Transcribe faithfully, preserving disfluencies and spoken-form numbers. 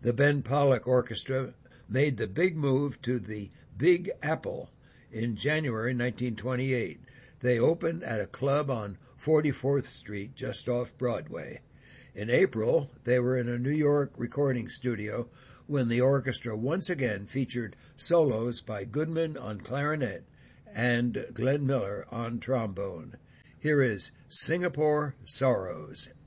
The Ben Pollock Orchestra made the big move to the Big Apple in January nineteen twenty-eight. They opened at a club on forty-fourth Street, just off Broadway. In April, they were in a New York recording studio when the orchestra once again featured solos by Goodman on clarinet and Glenn Miller on trombone. Here is Singapore Sorrows.